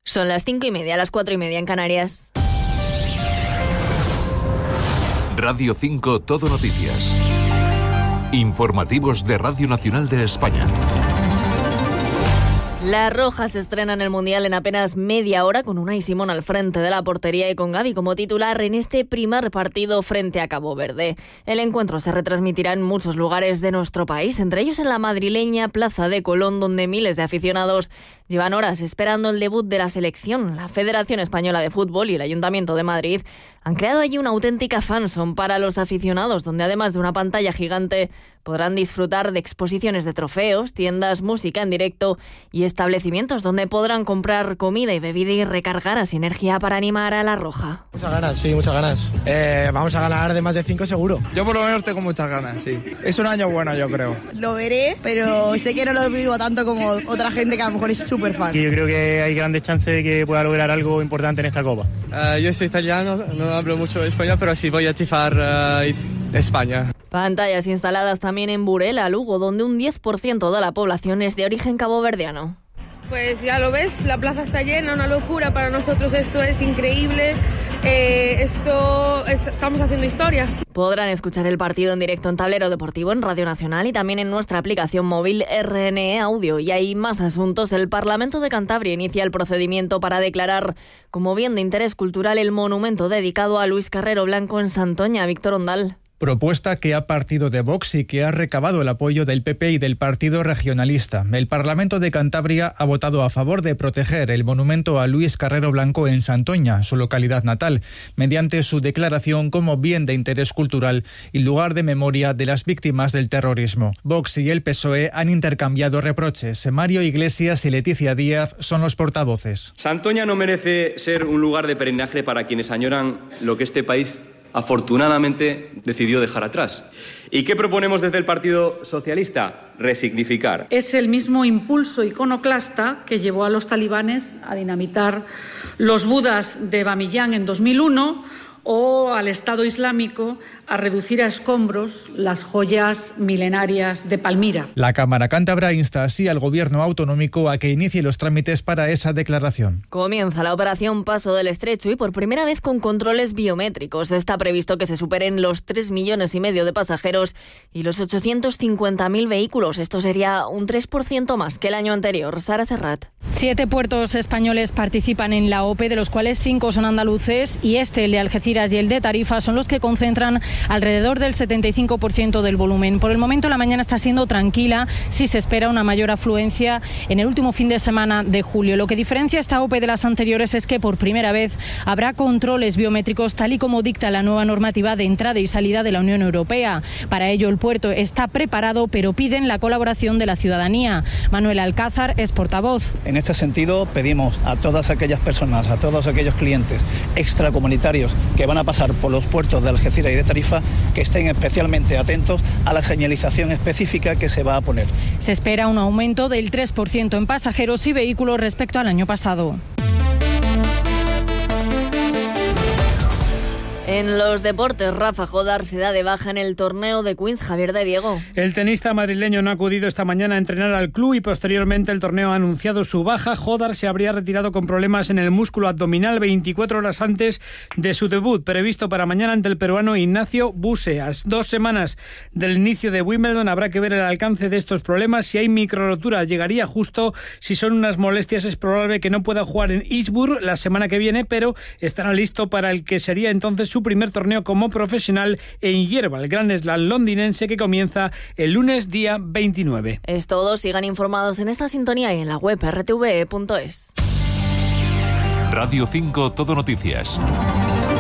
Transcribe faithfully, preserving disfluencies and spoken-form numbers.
Son las cinco y media, las cuatro y media en Canarias. Radio cinco Todo Noticias. Informativos de Radio Nacional de España. La Roja se estrena en el Mundial en apenas media hora con Unai Simón al frente de la portería y con Gavi como titular en este primer partido frente a Cabo Verde. El encuentro se retransmitirá en muchos lugares de nuestro país, entre ellos en la madrileña Plaza de Colón, donde miles de aficionados llevan horas esperando el debut de la selección. La Federación Española de Fútbol y el Ayuntamiento de Madrid han creado allí una auténtica fanzone para los aficionados, donde además de una pantalla gigante podrán disfrutar de exposiciones de trofeos, tiendas, música en directo y establecimientos donde podrán comprar comida y bebida y recargar así energía para animar a la Roja. Muchas ganas, sí, muchas ganas. Eh, vamos a ganar de más de cinco seguro. Yo por lo menos tengo muchas ganas, sí. Es un año bueno, yo creo. Lo veré, pero sé que no lo vivo tanto como otra gente que a lo mejor es súper fan. Yo creo que hay grandes chances de que pueda lograr algo importante en esta Copa. Uh, yo soy italiano, no hablo mucho español, pero sí voy a tifar uh, España. Pantallas instaladas también en Burela, Lugo, donde un diez por ciento de la población es de origen caboverdiano. Pues ya lo ves, la plaza está llena, una locura, para nosotros esto es increíble, eh, esto es, estamos haciendo historia. Podrán escuchar el partido en directo en Tablero Deportivo, en Radio Nacional y también en nuestra aplicación móvil R N E Audio. Y hay más asuntos. El Parlamento de Cantabria inicia el procedimiento para declarar como bien de interés cultural el monumento dedicado a Luis Carrero Blanco en Santoña. Víctor Ondal. Propuesta que ha partido de Vox y que ha recabado el apoyo del P P y del Partido Regionalista. El Parlamento de Cantabria ha votado a favor de proteger el monumento a Luis Carrero Blanco en Santoña, su localidad natal, mediante su declaración como bien de interés cultural y lugar de memoria de las víctimas del terrorismo. Vox y el P S O E han intercambiado reproches. Mario Iglesias y Leticia Díaz son los portavoces. Santoña no merece ser un lugar de peregrinaje para quienes añoran lo que este país afortunadamente decidió dejar atrás. ¿Y qué proponemos desde el Partido Socialista? Resignificar. Es el mismo impulso iconoclasta que llevó a los talibanes a dinamitar los budas de Bamiyan en dos mil uno o al Estado Islámico a reducir a escombros las joyas milenarias de Palmira. La Cámara Cántabra insta así al Gobierno autonómico a que inicie los trámites para esa declaración. Comienza la operación Paso del Estrecho y por primera vez con controles biométricos. Está previsto que se superen los tres millones y medio de pasajeros y los ochocientos cincuenta mil vehículos. Esto sería un tres por ciento más que el año anterior. Sara Serrat. Siete puertos españoles participan en la O P E, de los cuales cinco son andaluces y este, el de Algeciras y el de Tarifa, son los que concentran alrededor del setenta y cinco por ciento del volumen. Por el momento la mañana está siendo tranquila, sí se espera una mayor afluencia en el último fin de semana de julio. Lo que diferencia esta O P E de las anteriores es que por primera vez habrá controles biométricos tal y como dicta la nueva normativa de entrada y salida de la Unión Europea. Para ello el puerto está preparado, pero piden la colaboración de la ciudadanía. Manuel Alcázar es portavoz. En este sentido pedimos a todas aquellas personas, a todos aquellos clientes extracomunitarios que van a pasar por los puertos de Algeciras y de Tarifa que estén especialmente atentos a la señalización específica que se va a poner. Se espera un aumento del tres por ciento en pasajeros y vehículos respecto al año pasado. En los deportes, Rafa Jodar se da de baja en el torneo de Queens. Javier de Diego. El tenista madrileño no ha acudido esta mañana a entrenar al club y posteriormente el torneo ha anunciado su baja. Jodar se habría retirado con problemas en el músculo abdominal veinticuatro horas antes de su debut, previsto para mañana ante el peruano Ignacio Buseas. Dos semanas del inicio de Wimbledon, habrá que ver el alcance de estos problemas. Si hay microrotura, llegaría justo. Si son unas molestias, es probable que no pueda jugar en Eastbourne la semana que viene, pero estará listo para el que sería entonces su primer torneo como profesional en hierba, el Grand Slam londinense que comienza el lunes día veintinueve. Es todo, sigan informados en esta sintonía y en la web r t v e punto es. Radio cinco Todo Noticias.